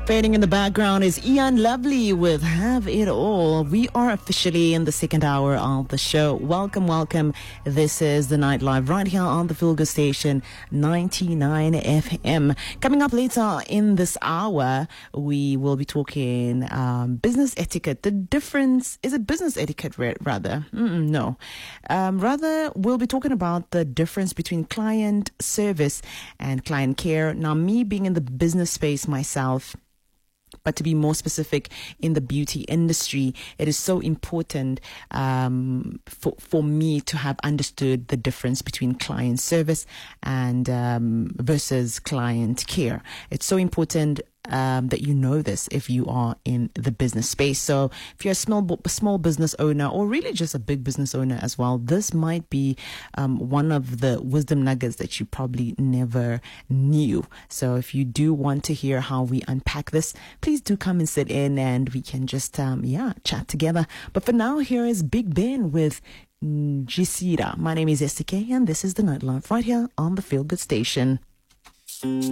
Fading in the background is Ian Lovely with Have It All. We are officially in the second hour of the show. Welcome, welcome. This is the Night Live right here on the Feel Good Station 99 FM. Coming up later in this hour, we will be talking business etiquette. The difference, is it business etiquette rather? No. Rather, we'll be talking about the difference between client service and client care. Now, me being in the business space myself, but to be more specific, in the beauty industry, it is so important for me to have understood the difference between client service and versus client care. It's so important that you know this if you are in the business space. So if you're a small business owner, or really just a big business owner as well, this might be one of the wisdom nuggets that you probably never knew. So if you do want to hear how we unpack this, please do come and sit in and we can just chat together. But for now, here is Big Ben with Gisira. My name is Estike and this is the Night Live right here on the Feel Good Station.